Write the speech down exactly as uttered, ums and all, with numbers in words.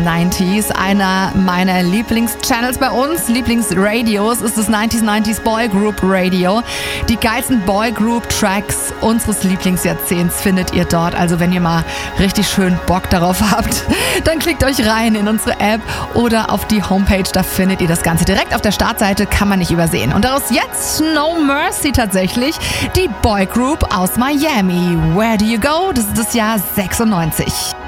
neunziger. Einer meiner Lieblingschannels bei uns, Lieblingsradios, ist das neunzig neunzig Boy Group Radio. Die geilsten Boy Group Tracks unseres Lieblingsjahrzehnts findet ihr dort. Also wenn ihr mal richtig schön Bock darauf habt, dann klickt euch rein in unsere App oder auf die Homepage. Da findet ihr das Ganze direkt auf der Startseite, kann man nicht übersehen. Und daraus jetzt No Mercy tatsächlich, die Boy Group aus Miami. Where do you go? Das ist das Jahr sechsundneunzig.